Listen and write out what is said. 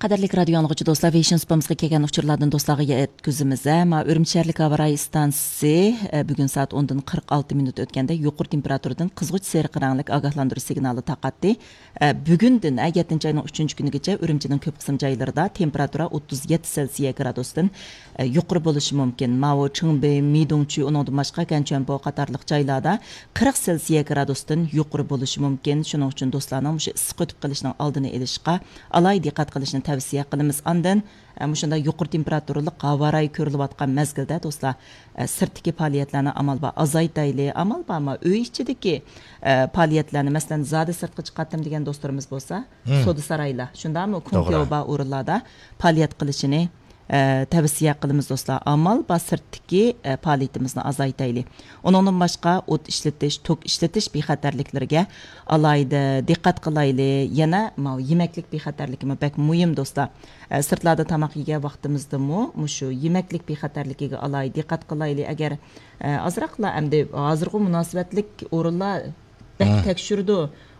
Qadarlik radio anlıqçı dostlar, Vision Spams'a kelgan uçurlardan dostlarga yetkizimiz. Ma Ürümçerlik hava istansiyasi bugün saat 10'dan 46 minut ötkende yuqur temperaturdan qizg'uch seriq ranglik ogohlantirish signali taqatdi. Bugundan 7 ayning 3-kunigacha Ürümchining ko'p qism joylarida temperatura 37 Selsiya gradusdan yuqori bo'lishi mumkin. Mao Chingbe, Midongchu, uningdan boshqa Ganchonbo qatorliq joylarda 40 Selsiya gradusdan yuqori bo'lishi mumkin. Shuning uchun do'stlarning shu issiq o'tib qolishning oldini olishga alohida diqqat qilishni tavsiya qilamiz. Andan shunda yuqori temperaturali havoray ko'rilayotgan mezgilda do'stlar sirtdagi faoliyatlarni amal va azaytayli, amal va uy ichidagi faoliyatlarni, masalan, zodi sirtga chiqatim degan do'stlarimiz bo'lsa, soda saraylar, shundami kunkoba o'rinlarda faoliyat qilishini tavsiya qilamiz do'stlar. Amal va sirtdagi faoliyatimizni azaytayli. Uningdan boshqa o't ishlatish, tok ishlatish bexatarliklariga alayda diqqat qilayli. Yana yemeklik bexatarligimi bak muhim do'stlar. Sirtlarda tamoq yegan vaqtimizdami shu yemeklik bexatarligiga alayda diqqat qilayli. Agar azroqlar endi hozirgi munosabatlik o'rinlar tekshirdi.